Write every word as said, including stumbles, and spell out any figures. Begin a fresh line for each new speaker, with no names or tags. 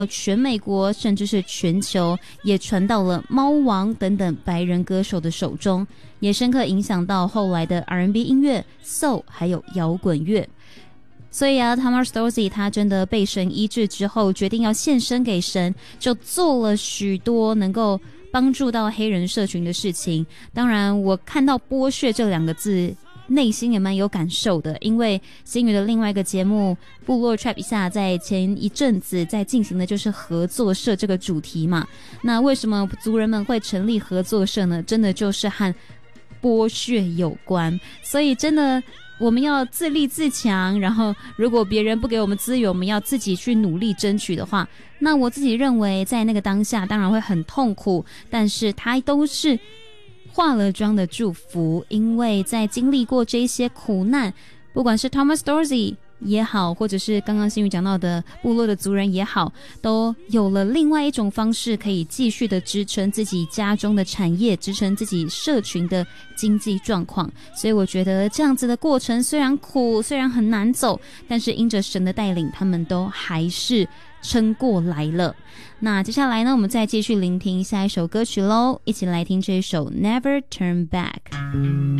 全美国甚至是全球，也传到了猫王等等白人歌手的手中，也深刻影响到后来的 R and B 音乐、Soul 还有摇滚乐。所以啊 Thomas Dorsey 他真的被神医治之后，决定要献身给神，就做了许多能够帮助到黑人社群的事情。当然我看到剥削这两个字内心也蛮有感受的，因为星宇的另外一个节目部落 Trap 一下在前一阵子在进行的就是合作社这个主题嘛。那为什么族人们会成立合作社呢？真的就是和剥削有关，所以真的我们要自立自强，然后如果别人不给我们资源，我们要自己去努力争取的话，那我自己认为在那个当下当然会很痛苦，但是它都是化了妆的祝福，因为在经历过这些苦难，不管是 Thomas Dorsey 也好，或者是刚刚新宇讲到的部落的族人也好，都有了另外一种方式可以继续的支撑自己家中的产业，支撑自己社群的经济状况。所以我觉得这样子的过程虽然苦，虽然很难走，但是因着神的带领，他们都还是撑过来了。那接下来呢，我们再继续聆听下一首歌曲咯，一起来听这一首 Never Turn Back。